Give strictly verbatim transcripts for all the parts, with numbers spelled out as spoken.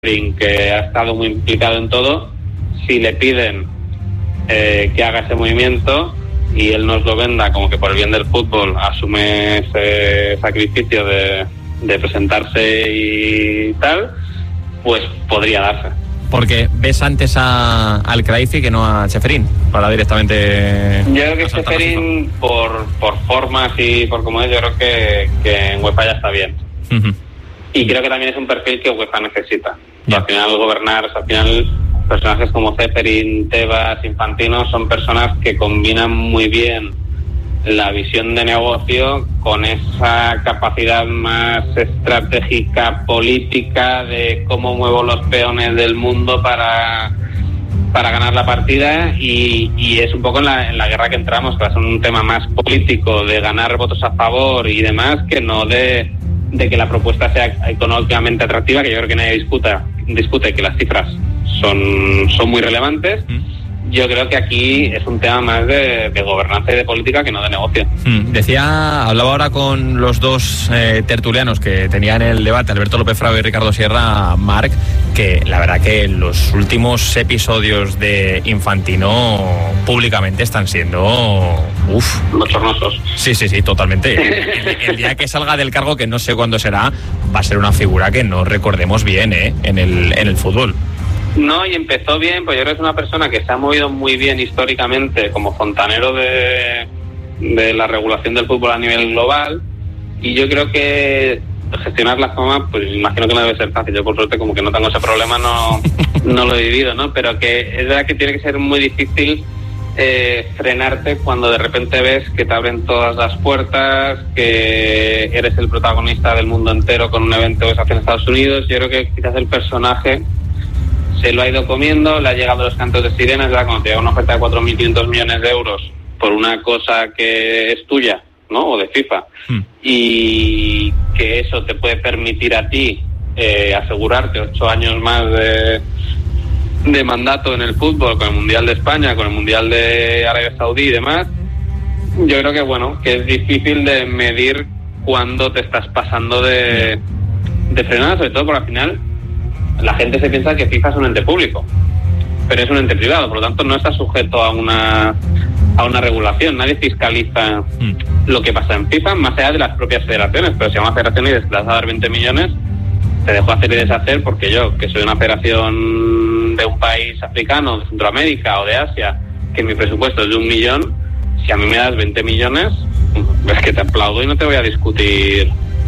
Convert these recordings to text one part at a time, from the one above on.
Ceferín, que ha estado muy implicado en todo, si le piden eh, que haga ese movimiento y él nos lo venda como que por el bien del fútbol asume ese sacrificio de, de presentarse y tal, pues podría darse. Porque ves antes a, al Craifi que no a Ceferín, para directamente... Yo creo que Ceferín, por, por formas y por cómo es, yo creo que, que en UEFA ya está bien. Uh-huh. Y creo que también es un perfil que UEFA necesita. Yeah. Al final gobernar, al final personajes como Ceferín, Tebas, Infantino son personas que combinan muy bien la visión de negocio con esa capacidad más estratégica, política, de cómo muevo los peones del mundo para, para ganar la partida, y, y es un poco en la, en la guerra que entramos, que va a ser un tema más político, de ganar votos a favor y demás, que no de, de que la propuesta sea económicamente atractiva, que yo creo que nadie discuta, discute que las cifras son, son muy relevantes. ¿Mm? Yo creo que aquí es un tema más de, de gobernanza y de política que no de negocio. Hmm. Decía, hablaba ahora con los dos eh, tertulianos que tenían el debate, Alberto López Fravo y Ricardo Sierra, Marc, que la verdad que los últimos episodios de Infantino públicamente están siendo... Uf. Bochornosos. Sí, sí, sí, totalmente. el, el día que salga del cargo, que no sé cuándo será, va a ser una figura que no recordemos bien eh, en el, en el fútbol. No, y empezó bien, pues yo creo que es una persona que se ha movido muy bien históricamente como fontanero de, de la regulación del fútbol a nivel global, y yo creo que gestionar la fama, pues imagino que no debe ser fácil. Yo por suerte como que no tengo ese problema, no, no lo he vivido, ¿no? Pero que es verdad que tiene que ser muy difícil eh, frenarte cuando de repente ves que te abren todas las puertas, que eres el protagonista del mundo entero con un evento que se hace en Estados Unidos. Yo creo que quizás el personaje se lo ha ido comiendo, le ha llegado los cantos de sirenas, ¿verdad? Cuando te llega una oferta de cuatro mil quinientos millones de euros por una cosa que es tuya, ¿no? O de FIFA, mm. y que eso te puede permitir a ti eh, asegurarte ocho años más de, de mandato en el fútbol, con el Mundial de España, con el Mundial de Arabia Saudí y demás. Yo creo que, bueno, que es difícil de medir cuándo te estás pasando de, de frenada, sobre todo porque al final la gente se piensa que FIFA es un ente público, pero es un ente privado, por lo tanto no está sujeto a una a una regulación. Nadie fiscaliza mm. lo que pasa en FIFA, más allá de las propias federaciones. Pero si a una federación le vas a dar veinte millones, te dejo hacer y deshacer, porque yo, que soy una federación de un país africano, de Centroamérica o de Asia, que mi presupuesto es de un millón, si a mí me das veinte millones, es que te aplaudo y no te voy a discutir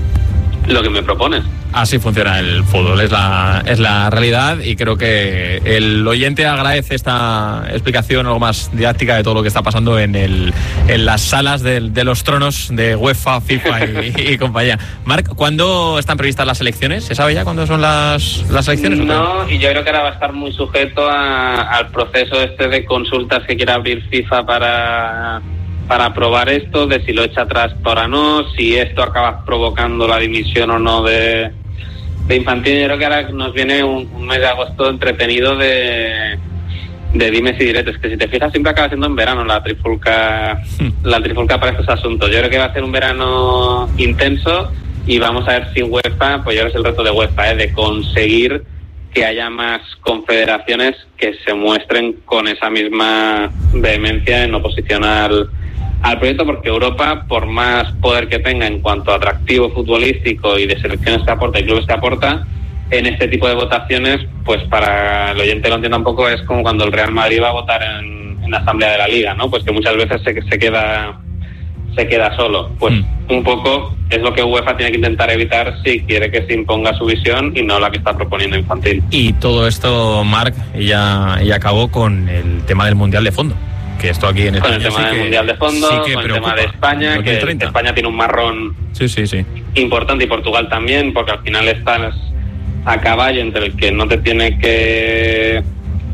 lo que me propones. Así funciona el fútbol, es la, es la realidad, y creo que el oyente agradece esta explicación algo más didáctica de todo lo que está pasando en el en las salas de, de los tronos de UEFA, FIFA y, y compañía. Marc, ¿cuándo están previstas las elecciones? ¿Se sabe ya cuándo son las, las elecciones? No, y yo creo que ahora va a estar muy sujeto a, al proceso este de consultas que quiera abrir FIFA para... para aprobar esto, de si lo echa atrás para no, si esto acaba provocando la dimisión o no de, de Infantino. Yo creo que ahora nos viene un, un mes de agosto entretenido de, de dimes y diretes, que si te fijas siempre acaba siendo en verano la trifulca, la trifulca para estos asuntos. Yo creo que va a ser un verano intenso, y vamos a ver si UEFA, pues yo creo que es el reto de UEFA, ¿eh? de conseguir que haya más confederaciones que se muestren con esa misma vehemencia en oposición al al proyecto, porque Europa, por más poder que tenga en cuanto a atractivo futbolístico y de selecciones que aporta y clubes que aporta, en este tipo de votaciones, pues para el oyente lo entienda un poco, es como cuando el Real Madrid va a votar en, en la Asamblea de la Liga, ¿no? Pues que muchas veces se, se queda se queda solo. Pues mm. un poco es lo que UEFA tiene que intentar evitar si quiere que se imponga su visión y no la que está proponiendo Infantino. Y todo esto, Marc, ya, ya acabó con el tema del Mundial de fondo. Que esto aquí en España con el tema sí del que, Mundial de fondo, sí con el preocupa. tema de España, que España tiene un marrón sí, sí, sí. importante, y Portugal también, porque al final estás a caballo entre el que no te tiene que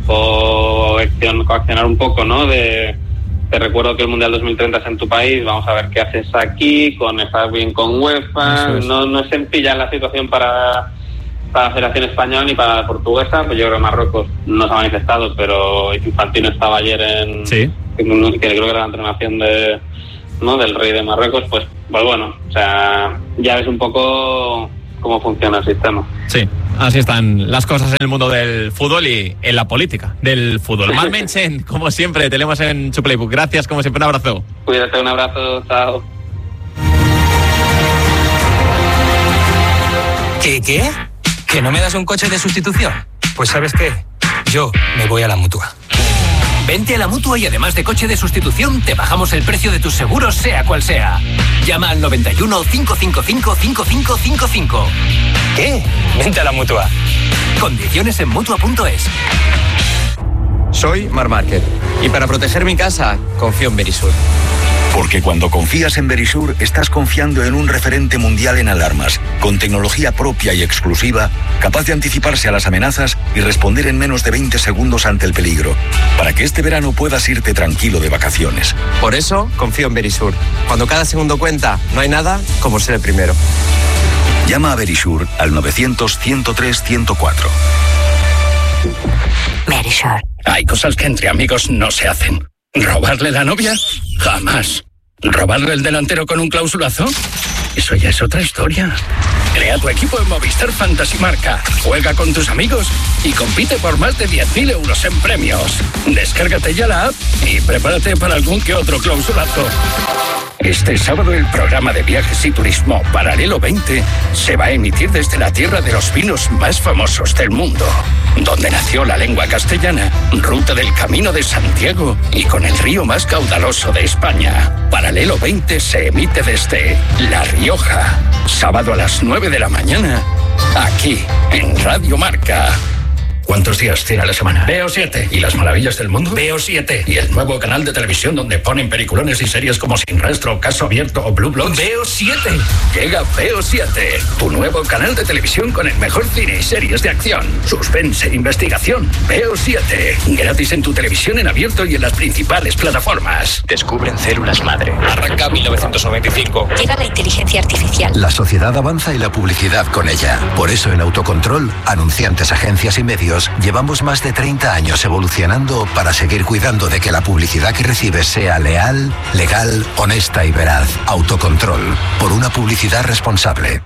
coaccionar un poco, ¿no? De te recuerdo que el Mundial dos mil treinta es en tu país, vamos a ver qué haces aquí, con estar bien con UEFA, es. no no es sencilla la situación para para la Federación Española ni para la Portuguesa. Pues yo creo que Marruecos no se ha manifestado, pero Infantino estaba ayer en, sí. en que creo que era la entrenación de, ¿no? del rey de Marruecos. Pues, pues bueno, o sea, ya ves un poco cómo funciona el sistema. Sí, así están las cosas en el mundo del fútbol y en la política del fútbol. Marc Menchen, como siempre, te leemos en su Playbook. Gracias, como siempre, un abrazo. Cuídate, un abrazo, chao. ¿Qué, qué? ¿Que no me das un coche de sustitución? Pues ¿sabes qué? Yo me voy a la Mutua. Vente a la Mutua y además de coche de sustitución, te bajamos el precio de tus seguros, sea cual sea. Llama al noventa y uno, cinco cinco cinco, cinco cinco cinco cinco. ¿Qué? Vente a la Mutua. Condiciones en Mutua punto es. Soy Marc Márquez y para proteger mi casa confío en Verisur. Porque cuando confías en Verisur, estás confiando en un referente mundial en alarmas, con tecnología propia y exclusiva, capaz de anticiparse a las amenazas y responder en menos de veinte segundos ante el peligro, para que este verano puedas irte tranquilo de vacaciones. Por eso confío en Verisur. Cuando cada segundo cuenta, no hay nada como ser el primero. Llama a Verisur al novecientos, ciento tres, ciento cuatro. Verisur. Hay cosas que entre amigos no se hacen. ¿Robarle la novia? Jamás. ¿Robarle el delantero con un clausulazo? Eso ya es otra historia. Crea tu equipo en Movistar Fantasy Marca. Juega con tus amigos y compite por más de diez mil euros en premios. Descárgate ya la app y prepárate para algún que otro clausulazo. Este sábado el programa de viajes y turismo Paralelo veinte se va a emitir desde la tierra de los vinos más famosos del mundo, donde nació la lengua castellana, ruta del Camino de Santiago y con el río más caudaloso de España. Paralelo veinte se emite desde La Rioja, sábado a las nueve de la mañana, aquí en Radio Marca. ¿Cuántos días tiene la semana? Veo siete. ¿Y las maravillas del mundo? Veo siete. ¿Y el nuevo canal de televisión donde ponen peliculones y series como Sin Rastro, Caso Abierto o Blue Bloods? Veo siete. Llega Veo siete, tu nuevo canal de televisión con el mejor cine y series de acción, suspense e investigación. Veo siete. Gratis en tu televisión en abierto y en las principales plataformas. Descubren células madre. Arranca mil novecientos noventa y cinco. Llega la inteligencia artificial. La sociedad avanza y la publicidad con ella. Por eso en Autocontrol, anunciantes, agencias y medios, llevamos más de treinta años evolucionando para seguir cuidando de que la publicidad que recibes sea leal, legal, honesta y veraz. Autocontrol, por una publicidad responsable.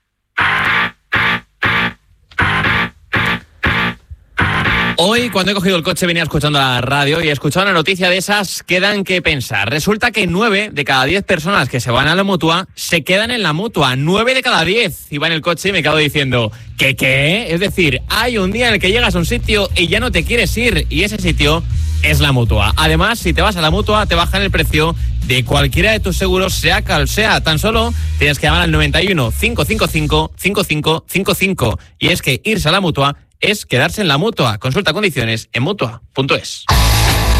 Hoy, cuando he cogido el coche, venía escuchando la radio y he escuchado una noticia de esas que dan que pensar. Resulta que nueve de cada diez personas que se van a la Mutua se quedan en la Mutua. Nueve de cada diez. Iba en el coche y me quedo diciendo, ¿qué qué? Es decir, hay un día en el que llegas a un sitio y ya no te quieres ir y ese sitio es la Mutua. Además, si te vas a la Mutua, te bajan el precio de cualquiera de tus seguros, sea cual sea. Tan solo tienes que llamar al noventa y uno, cinco cinco cinco, cinco cinco cinco cinco. Y es que irse a la Mutua es quedarse en la Mutua. Consulta condiciones en Mutua punto es.